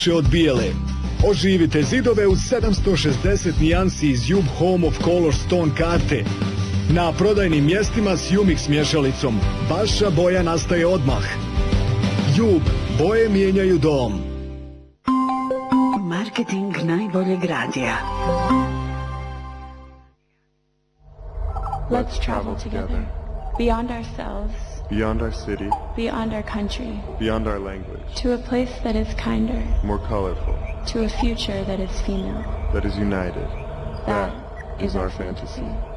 od bijele. Oživite zidove u 760 nijansi iz Jub Home of Color Stone karte. Na prodajnim mjestima s Umix mješalicom. Vaša boja nastaje odmah. Jub, boje mijenjaju dom. Marketing najboljeg radija. Let's travel together. Beyond ourselves. Beyond our city. Beyond our country. Beyond our language. To a place that is kinder. More colorful. To a future that is female. That is united. That is our fantasy.